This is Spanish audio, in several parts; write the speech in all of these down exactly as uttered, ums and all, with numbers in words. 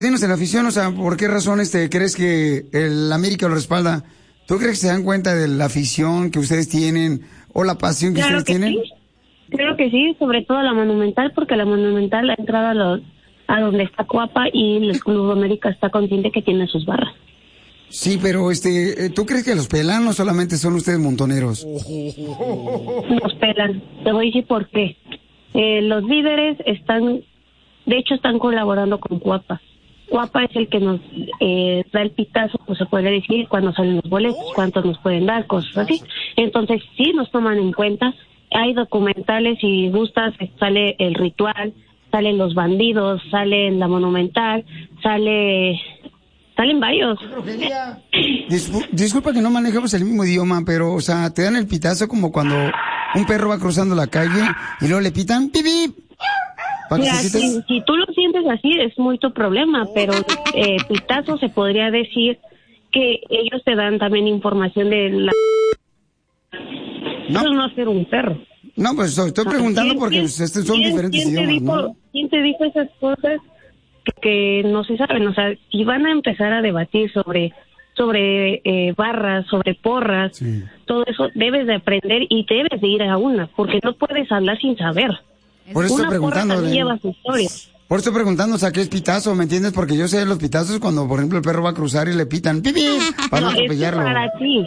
Dinos en la afición, o sea, ¿por qué razón este, crees que el América lo respalda? ¿Tú crees que se dan cuenta de la afición que ustedes tienen o la pasión que claro ustedes que tienen? Sí. Creo que sí, sobre todo la Monumental, porque la Monumental ha entrado a, los, a donde está Cuapa y el Club América está consciente que tiene sus barras. Sí, pero este, ¿tú crees que los pelan o solamente son ustedes montoneros? Nos pelan. Te voy a decir por qué. Eh, los líderes están, de hecho están colaborando con Cuapa. Cuapa es el que nos eh, da el pitazo, pues se puede decir, cuando salen los boletos, cuántos nos pueden dar, cosas así. Entonces sí nos toman en cuenta. Hay documentales, si gustas, sale El Ritual, salen Los Bandidos, sale La Monumental, sale... Salen varios. Dispu- disculpa que no manejamos el mismo idioma, pero, o sea, te dan el pitazo como cuando un perro va cruzando la calle y luego le pitan pipí. Mira, si, si tú lo sientes así, es muy tu problema, pero eh, pitazo se podría decir que ellos te dan también información de la... No, Eso no es ser un perro. No, pues estoy preguntando porque ¿Quién, estos son quién, diferentes ¿quién idiomas, te dijo, ¿no? ¿Quién te dijo esas cosas que, que no se saben? O sea, si van a empezar a debatir sobre sobre eh, barras, sobre porras, sí. Todo eso debes de aprender y debes de ir a una, porque no puedes hablar sin saber. Por eso una estoy preguntando. Porra de... lleva su historia. Por eso estoy preguntando, o sea, ¿qué es pitazo? ¿Me entiendes? Porque yo sé los pitazos cuando, por ejemplo, el perro va a cruzar y le pitan ¡pipi! Para no, no atropellarlo. Es para ti.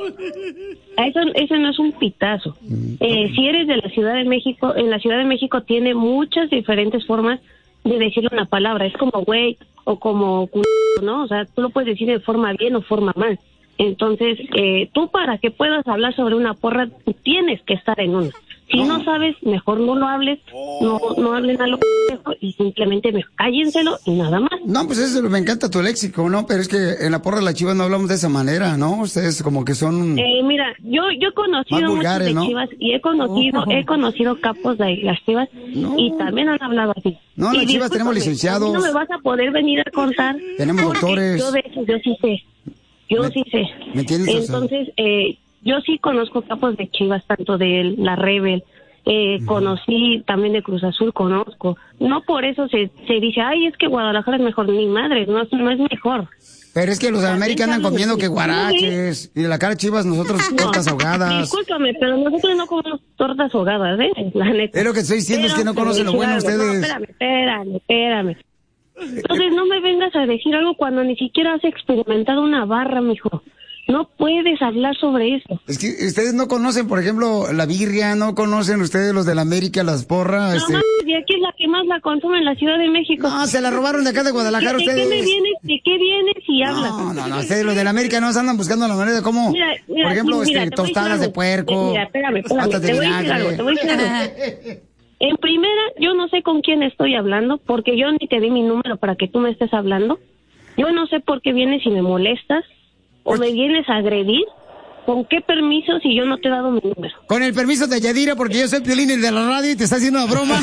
Eso, eso no es un pitazo. Mm, eh, si eres de la Ciudad de México, en la Ciudad de México tiene muchas diferentes formas de decir una palabra. Es como güey o como culo, ¿no? O sea, tú lo puedes decir de forma bien o forma mal. Entonces, eh, tú para que puedas hablar sobre una porra, tienes que estar en una. Si no, no sabes, mejor no lo hables, no no hablen a lo pendejo y simplemente me cállenselo y nada más. No, pues eso me encanta tu léxico, ¿no? Pero es que en la porra de las Chivas no hablamos de esa manera, ¿no? Ustedes como que son... Eh, mira, yo yo he conocido vulgares, muchos de ¿no? Chivas y he conocido, oh. he conocido capos de las Chivas no. Y también han hablado así. No, las Chivas tenemos licenciados. No me vas a poder venir a contar. Tenemos doctores. Yo de eso, yo sí sé. Yo ¿Me, sí sé. ¿Me entiendes? Entonces, eh, yo sí conozco capos de Chivas, tanto de la Rebel, eh, uh-huh. Conocí también de Cruz Azul, conozco. No por eso se, se dice, ay, es que Guadalajara es mejor. Ni madre, no, no es mejor. Pero es que los de América andan comiendo que guaraches, y de la cara Chivas nosotros no, tortas ahogadas. Discúlpame, pero nosotros no comemos tortas ahogadas, ¿eh? La neta. Es lo que estoy diciendo, pero, es que no conocen lo bueno ustedes. No, espérame, espérame, espérame. Entonces no me vengas a decir algo cuando ni siquiera has experimentado una barra, mijo. No puedes hablar sobre eso. Es que ustedes no conocen, por ejemplo, la birria, no conocen ustedes los de la América, las porras. No, este... más, de aquí es la que más la consume en la Ciudad de México. No, se la robaron de acá de Guadalajara ¿De, ustedes. ¿De qué me vienes? ¿De qué vienes y hablas? No, no, no, ustedes los de la América no andan buscando la manera de cómo, mira, mira, por ejemplo, mira, este, tostadas de puerco. Mira, espérame, espérame, te voy a decir algo, te voy a decir algo. En primera, yo no sé con quién estoy hablando, porque yo ni te di mi número para que tú me estés hablando. Yo no sé por qué vienes y me molestas, o me vienes a agredir. ¿Con qué permiso si yo no te he dado mi número? Con el permiso de Yadira, porque yo soy el Piolín, el de la radio, y te está haciendo una broma.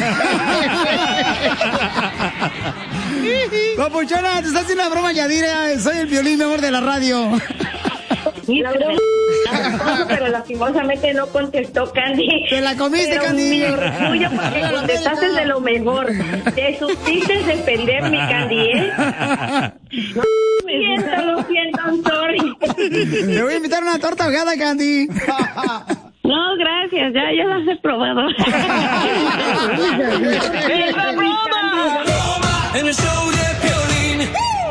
Papuchona, te está haciendo una broma, Yadira. Soy el Piolín, mejor de la radio. Sí, la broma, pero lastimosamente no contestó Candy. ¡Te la comiste, pero Candy! Mi orgullo porque contestaste de lo mejor. Te supiste defender, mi Candy, ¿eh? No, lo siento, lo siento, I'm sorry. Te voy a invitar una torta ahogada, Candy. No, gracias, ya, ya las he probado. ¡Es la broma! En el show de Piolín.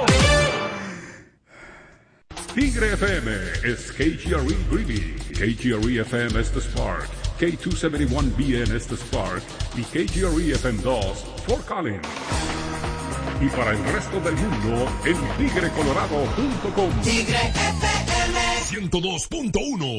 Tigre F M is K G R E Greeley, K G R E F M es The Spark, K doscientos setenta y uno B N es The Spark y K G R E F M dos Fort Collins. Y para el resto del mundo en tigre colorado punto com. Tigre F M ciento dos punto uno.